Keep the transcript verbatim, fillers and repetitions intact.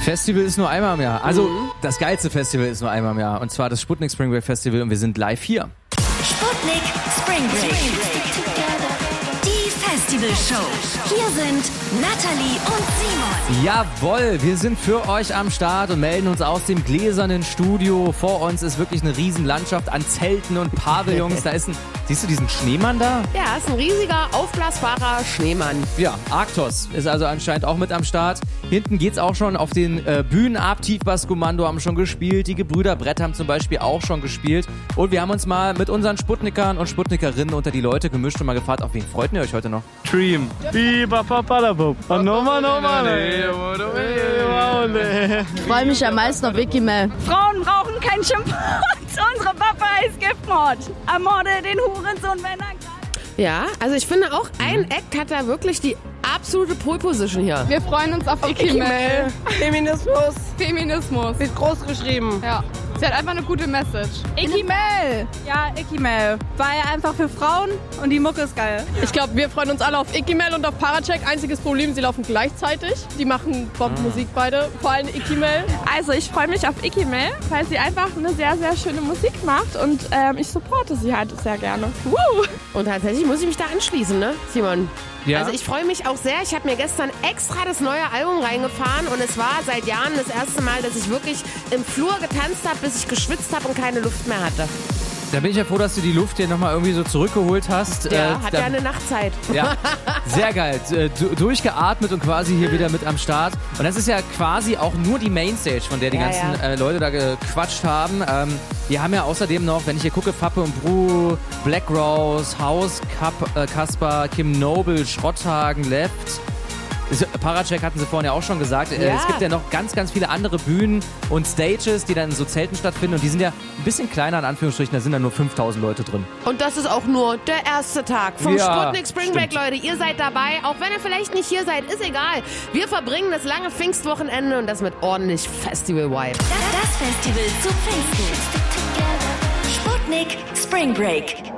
Festival ist nur einmal im Jahr. Also mhm. das geilste Festival ist nur einmal im Jahr. Und zwar das Sputnik Spring Break Festival und wir sind live hier. Sputnik Spring Break. Die Festivalshow. Hier sind Natalie und Simon. Jawohl, wir sind für euch am Start und melden uns aus dem gläsernen Studio. Vor uns ist wirklich eine riesen Landschaft an Zelten und Pavillons. Da ist ein, siehst du diesen Schneemann da? Ja, ist ein riesiger, aufblasbarer Schneemann. Ja, Arktos ist also anscheinend auch mit am Start. Hinten geht's auch schon auf den äh, Bühnen ab. Tiefbasskommando haben schon gespielt. Die Gebrüder Brett haben zum Beispiel auch schon gespielt. Und wir haben uns mal mit unseren Sputnikern und Sputnikerinnen unter die Leute gemischt und mal gefragt, auf wen freut ihr euch heute noch? Dream. Ich freue mich am meisten auf Ikimel. Frauen brauchen kein Schimpfwort. Unsere Papa ist Giftmord. Ermorde den Hurensohn, wenn er gerade... Ja, also ich finde auch, ein Act hat da wirklich die absolute Pole Position hier. Wir freuen uns auf Ikimel. Feminismus. Feminismus. Ist groß geschrieben. Ja. Sie hat einfach eine gute Message. Ikimel. Ja, Ikimel. War ja einfach für Frauen und die Mucke ist geil. Ich glaube, wir freuen uns alle auf Ikimel und auf Parachek. Einziges Problem, sie laufen gleichzeitig. Die machen Bombenmusik beide, vor allem Ikimel. Also ich freue mich auf Ikimel, weil sie einfach eine sehr, sehr schöne Musik macht und ähm, ich supporte sie halt sehr gerne. Woo! Und tatsächlich muss ich mich da anschließen, ne, Simon? Ja. Also ich freue mich auch sehr. Ich habe mir gestern extra das neue Album reingefahren und es war seit Jahren das erste Mal, dass ich wirklich im Flur getanzt habe, bis ich geschwitzt habe und keine Luft mehr hatte. Da bin ich ja froh, dass du die Luft hier nochmal irgendwie so zurückgeholt hast. Ja, äh, hat da, ja eine Nachtzeit. Ja, sehr geil. Äh, du, durchgeatmet und quasi hier wieder mit am Start. Und das ist ja quasi auch nur die Mainstage, von der die ja, ganzen ja. Äh, Leute da gequatscht haben. Ähm, wir haben ja außerdem noch, wenn ich hier gucke, Fappe und Bru, Black Rose, House, Kap, äh, Kasper, Kim Noble, Schrotthagen, Left. Parachek hatten sie vorhin ja auch schon gesagt. Ja. Es gibt ja noch ganz, ganz viele andere Bühnen und Stages, die dann in so Zelten stattfinden. Und die sind ja ein bisschen kleiner, in Anführungsstrichen. Da sind dann nur fünftausend Leute drin. Und das ist auch nur der erste Tag vom ja, Sputnik Spring Break, Leute. Ihr seid dabei. Auch wenn ihr vielleicht nicht hier seid, ist egal. Wir verbringen das lange Pfingstwochenende und das mit ordentlich Festival-Vibe. Das Festival zu Pfingsten. Sputnik Spring Break.